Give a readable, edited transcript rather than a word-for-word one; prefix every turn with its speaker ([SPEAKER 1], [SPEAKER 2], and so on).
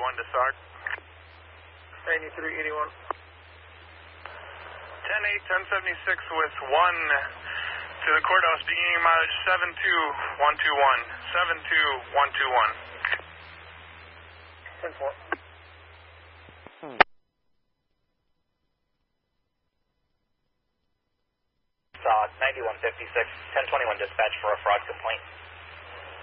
[SPEAKER 1] 1081 to SOC.
[SPEAKER 2] 9381.
[SPEAKER 1] 10-8, 1076 with 1 to the courthouse, beginning mileage 72121. 72121.
[SPEAKER 2] 10-4.
[SPEAKER 3] SOC 9156, 1021 dispatch for a fraud complaint.